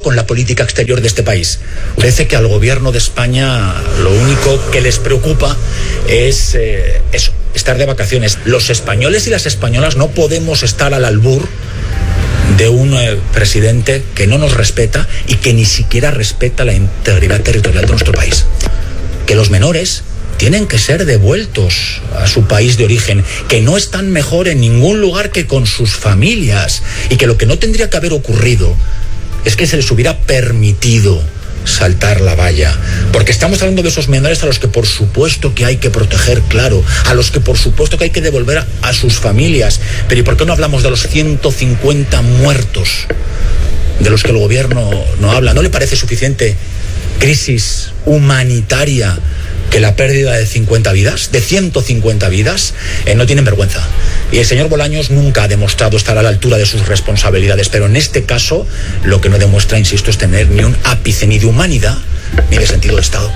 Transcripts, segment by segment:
con la política exterior de este país. Parece que al gobierno de España lo único que les preocupa es eso, estar de vacaciones. Los españoles y las españolas no podemos estar al albur de un presidente que no nos respeta y que ni siquiera respeta la integridad territorial de nuestro país. Que los menores tienen que ser devueltos a su país de origen, que no están mejor en ningún lugar que con sus familias, y que lo que no tendría que haber ocurrido es que se les hubiera permitido saltar la valla, porque estamos hablando de esos menores a los que por supuesto que hay que proteger, claro, a los que por supuesto que hay que devolver a sus familias, pero ¿y por qué no hablamos de los 150 muertos de los que el gobierno no habla? ¿No le parece suficiente crisis humanitaria que la pérdida de 50 vidas, de 150 vidas? No tienen vergüenza. Y el señor Bolaños nunca ha demostrado estar a la altura de sus responsabilidades, pero en este caso lo que no demuestra, insisto, es tener ni un ápice ni de humanidad ni de sentido de Estado.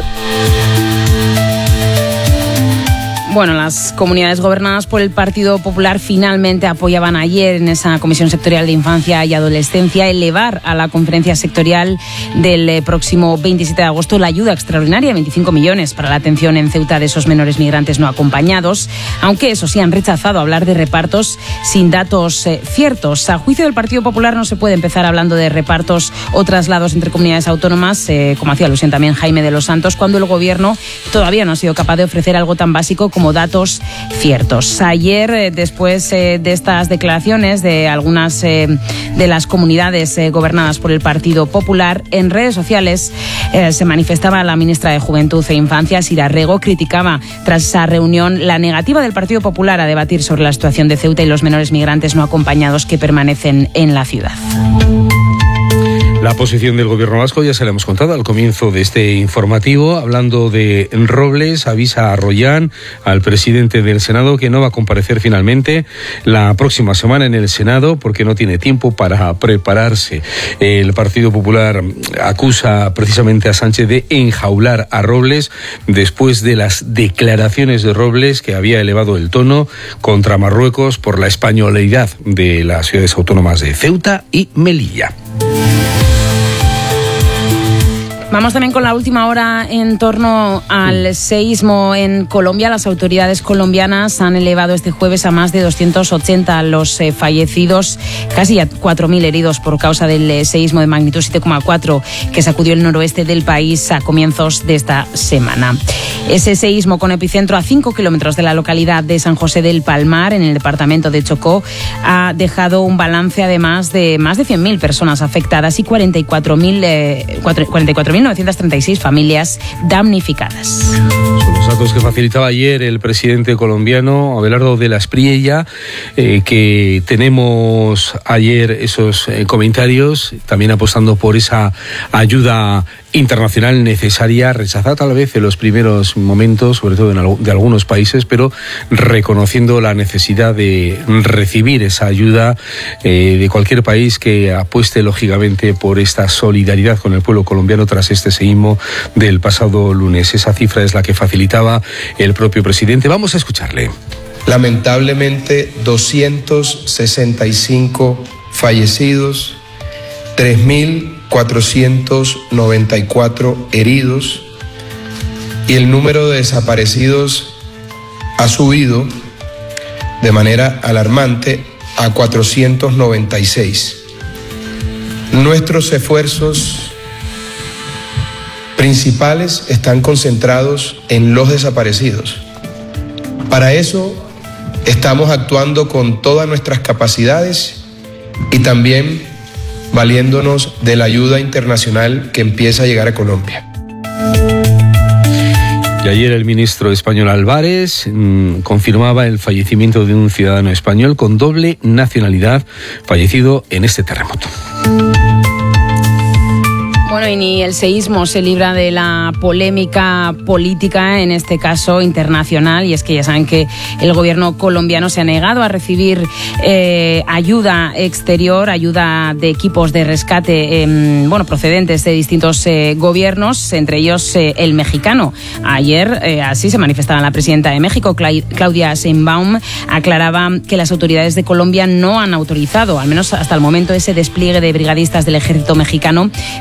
Bueno, las comunidades gobernadas por el Partido Popular finalmente apoyaban ayer en esa Comisión Sectorial de Infancia y Adolescencia elevar a la conferencia sectorial del próximo 27 de agosto la ayuda extraordinaria de 25 millones para la atención en Ceuta de esos menores migrantes no acompañados, aunque eso sí han rechazado hablar de repartos sin datos ciertos. A juicio del Partido Popular no se puede empezar hablando de repartos o traslados entre comunidades autónomas, como hacía alusión también Jaime de los Santos, cuando el Gobierno todavía no ha sido capaz de ofrecer algo tan básico como datos ciertos. Ayer, después de estas declaraciones de algunas de las comunidades gobernadas por el Partido Popular, en redes sociales se manifestaba la ministra de Juventud e Infancia, Sira Rego, criticaba tras esa reunión la negativa del Partido Popular a debatir sobre la situación de Ceuta y los menores migrantes no acompañados que permanecen en la ciudad. La posición del Gobierno vasco ya se la hemos contado al comienzo de este informativo. Hablando de Robles, avisa a Royán, al presidente del Senado, que no va a comparecer finalmente la próxima semana en el Senado porque no tiene tiempo para prepararse. El Partido Popular acusa precisamente a Sánchez de enjaular a Robles después de las declaraciones de Robles, que había elevado el tono contra Marruecos por la españolidad de las ciudades autónomas de Ceuta y Melilla. Vamos también con la última hora en torno al seísmo en Colombia. Las autoridades colombianas han elevado este jueves a más de 280 los fallecidos, casi a 4.000 heridos por causa del seísmo de magnitud 7,4 que sacudió el noroeste del país a comienzos de esta semana. Ese seísmo, con epicentro a 5 kilómetros de la localidad de San José del Palmar, en el departamento de Chocó, ha dejado un balance además de más de 100.000 personas afectadas y 44.936 familias damnificadas. Son los datos que facilitaba ayer el presidente colombiano Abelardo de la Espriella, que tenemos ayer esos comentarios, también apostando por esa ayuda internacional necesaria, rechazada tal vez en los primeros momentos, sobre todo de algunos países, pero reconociendo la necesidad de recibir esa ayuda de cualquier país que apueste lógicamente por esta solidaridad con el pueblo colombiano tras este seísmo del pasado lunes. Esa cifra es la que facilitaba el propio presidente. Vamos a escucharle. Lamentablemente, 265 fallecidos, 3.494 heridos, y el número de desaparecidos ha subido de manera alarmante a 496. Nuestros esfuerzos principales están concentrados en los desaparecidos. Para eso estamos actuando con todas nuestras capacidades y también valiéndonos de la ayuda internacional que empieza a llegar a Colombia. Y ayer el ministro español Álvarez confirmaba el fallecimiento de un ciudadano español con doble nacionalidad fallecido en este terremoto. Bueno, y ni el seísmo se libra de la polémica política, en este caso internacional, y es que ya saben que el gobierno colombiano se ha negado a recibir ayuda exterior, ayuda de equipos de rescate, procedentes de distintos gobiernos, entre ellos el mexicano. Ayer así se manifestaba la presidenta de México, Claudia Sheinbaum, aclaraba que las autoridades de Colombia no han autorizado, al menos hasta el momento, ese despliegue de brigadistas del ejército mexicano